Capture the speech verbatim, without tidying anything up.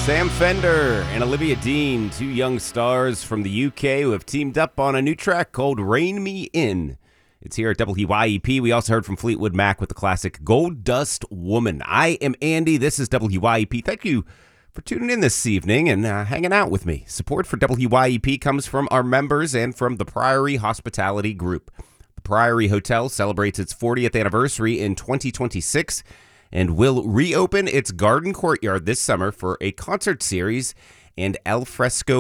Sam Fender and Olivia Dean, two young stars from the U K who have teamed up on a new track called Rain Me In. It's here at W Y E P. We also heard from Fleetwood Mac with the classic Gold Dust Woman. I am Andy. This is W Y E P. Thank you for tuning in this evening and uh, hanging out with me. Support for W Y E P comes from our members and from the Priory Hospitality Group. The Priory Hotel celebrates its fortieth anniversary in twenty twenty-six and will reopen its garden courtyard this summer for a concert series and al fresco